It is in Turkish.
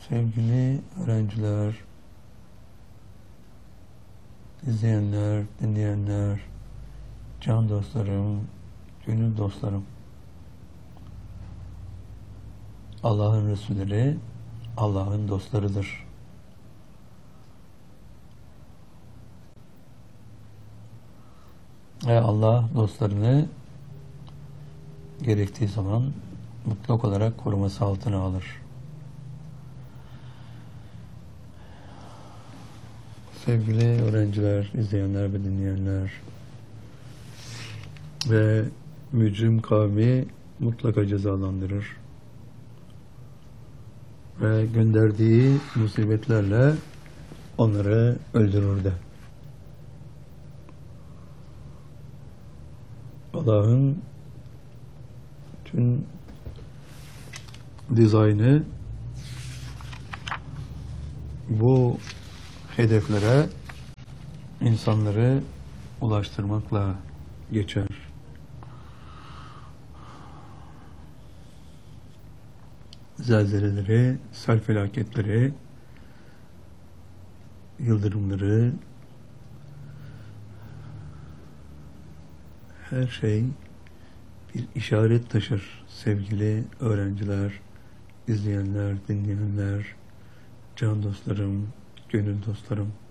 Sevgili öğrenciler, izleyenler, dinleyenler, can dostlarım, gönül dostlarım. Allah'ın Resulleri, Allah'ın dostlarıdır. Ve Allah dostlarını gerektiği zaman mutlak olarak koruması altına alır. Sevgili öğrenciler, izleyenler ve dinleyenler, ve mücrim kavmi mutlaka cezalandırır ve gönderdiği musibetlerle onları öldürür de. Allah'ın tüm dizaynı bu hedeflere insanları ulaştırmakla geçer. Zelzeleleri, sel felaketleri, yıldırımları, her şey bir işaret taşır sevgili öğrenciler, izleyenler, dinleyenler, can dostlarım, gönül dostlarım.